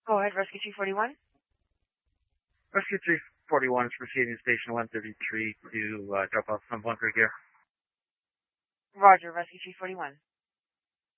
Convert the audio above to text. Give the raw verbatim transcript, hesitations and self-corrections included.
Go ahead, Rescue three forty-one. Rescue three forty-one is proceeding to Station one thirty-three to uh, drop off some bunker gear. Roger, Rescue three forty-one.